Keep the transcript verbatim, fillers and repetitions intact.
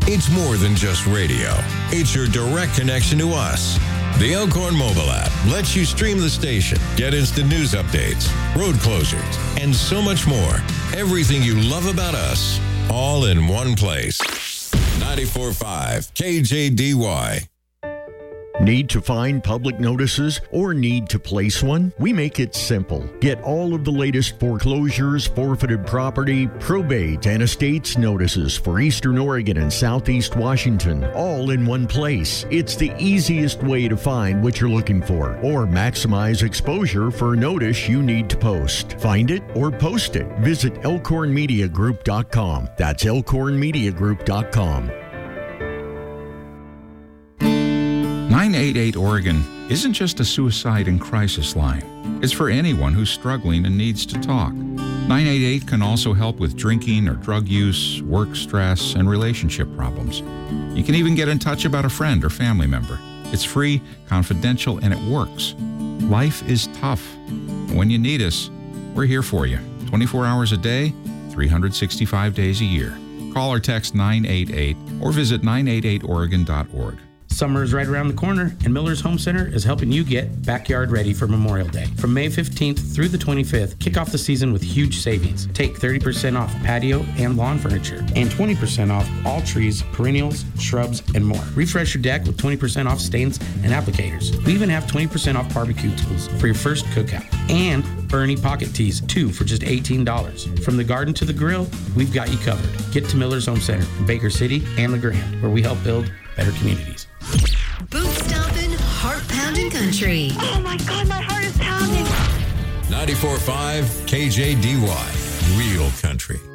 It's more than just radio. It's your direct connection to us. The Elkhorn mobile app lets you stream the station, get instant news updates, road closures, and so much more. Everything you love about us, all in one place. ninety-four point five K J D Y. Need to find public notices or need to place one? We make it simple. Get all of the latest foreclosures, forfeited property, probate, and estates notices for Eastern Oregon and Southeast Washington, all in one place. It's the easiest way to find what you're looking for or maximize exposure for a notice you need to post. Find it or post it. Visit elkhorn media group dot com. That's elkhorn media group dot com. nine eight eight Oregon isn't just a suicide and crisis line. It's for anyone who's struggling and needs to talk. nine eight eight can also help with drinking or drug use, work stress, and relationship problems. You can even get in touch about a friend or family member. It's free, confidential, and it works. Life is tough. When you need us, we're here for you. twenty-four hours a day, three hundred sixty-five days a year. Call or text nine eight eight or visit nine eight eight oregon dot org. Summer is right around the corner, and Miller's Home Center is helping you get backyard ready for Memorial Day. From May fifteenth through the twenty-fifth, kick off the season with huge savings. Take thirty percent off patio and lawn furniture, and twenty percent off all trees, perennials, shrubs, and more. Refresh your deck with twenty percent off stains and applicators. We even have twenty percent off barbecue tools for your first cookout. And Bernie pocket tees, two for just eighteen dollars. From the garden to the grill, we've got you covered. Get to Miller's Home Center in Baker City and La Grande, where we help build better communities. Boot stomping, heart pounding country. Oh my God, my heart is pounding. ninety-four point five K J D Y. Real country.